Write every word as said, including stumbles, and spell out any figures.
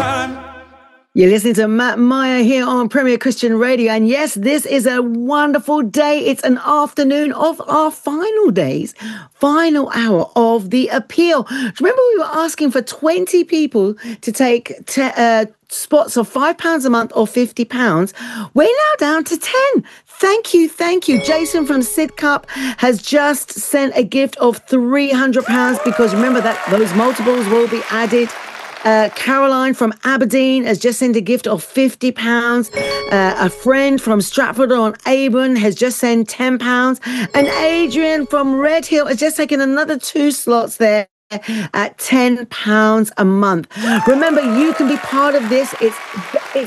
You're listening to Matt Meyer here on Premier Christian Radio. And yes, this is a wonderful day. It's an afternoon of our final days, final hour of the appeal. Remember, we were asking for twenty people to take te- uh, spots of five pounds a month or fifty pounds. We're now down to ten. Thank you, thank you. Jason from Sidcup has just sent a gift of three hundred pounds because remember that those multiples will be added. Uh, Caroline from Aberdeen has just sent a gift of fifty pounds. Uh, a friend from Stratford-on-Avon has just sent ten pounds. And Adrian from Red Hill has just taken another two slots there at ten pounds a month. Remember, you can be part of this. It's, it's